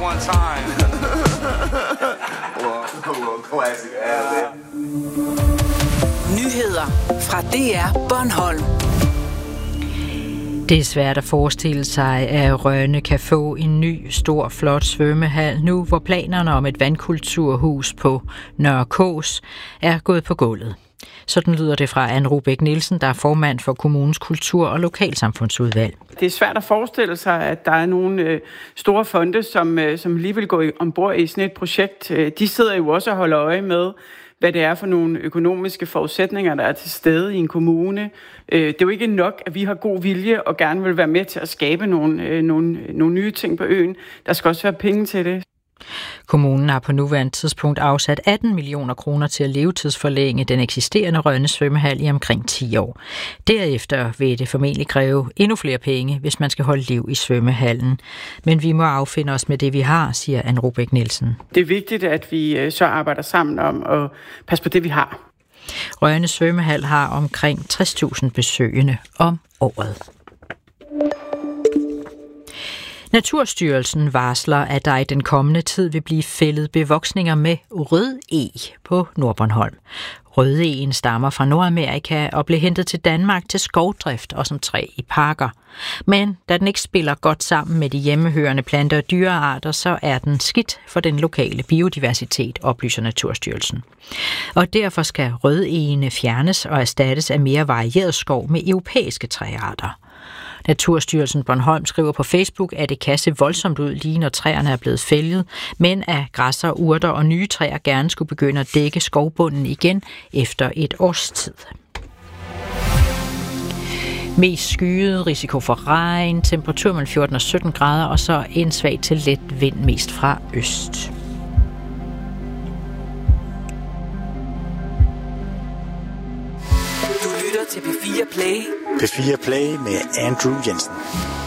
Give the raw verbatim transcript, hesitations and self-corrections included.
one time. Classic. Nyheder fra D R Bornholm. Det er svært at forestille sig, at Rønne kan få en ny, stor, flot svømmehal nu, hvor planerne om et vandkulturhus på Nørre Kås er gået på gulvet. Sådan lyder det fra Anne Rubæk Nielsen, der er formand for kommunens kultur- og lokalsamfundsudvalg. Det er svært at forestille sig, at der er nogle øh, store fonde, som, øh, som lige vil gå ombord i sådan et projekt. De sidder jo også og holder øje med, hvad det er for nogle økonomiske forudsætninger, der er til stede i en kommune. Det er jo ikke nok, at vi har god vilje og gerne vil være med til at skabe nogle, nogle, nogle nye ting på øen. Der skal også være penge til det. Kommunen har på nuværende tidspunkt afsat atten millioner kroner til at levetidsforlænge den eksisterende Rønne svømmehal i omkring ti år. Derefter vil det formentlig kræve endnu flere penge, hvis man skal holde liv i svømmehallen. Men vi må affinde os med det, vi har, siger Anne Rubæk Nielsen. Det er vigtigt, at vi så arbejder sammen om at passe på det, vi har. Rønne svømmehal har omkring tres tusind besøgende om året. Naturstyrelsen varsler, at der i den kommende tid vil blive fældet bevoksninger med rødeg på Nordbornholm. Rødegen stammer fra Nordamerika og blev hentet til Danmark til skovdrift og som træ i parker. Men da den ikke spiller godt sammen med de hjemmehørende planter og dyrearter, så er den skidt for den lokale biodiversitet, oplyser Naturstyrelsen. Og derfor skal rødegene fjernes og erstattes af mere varieret skov med europæiske træarter. Naturstyrelsen Bornholm skriver på Facebook, at det kan se voldsomt ud lige når træerne er blevet fældet, men at græsser, urter og nye træer gerne skulle begynde at dække skovbunden igen efter et års tid. Mest skyet, risiko for regn, temperatur mellem fjorten og sytten grader, og så en svag til let vind mest fra øst. Du lytter til P fire Play. P fire Play med Andrew Jensen.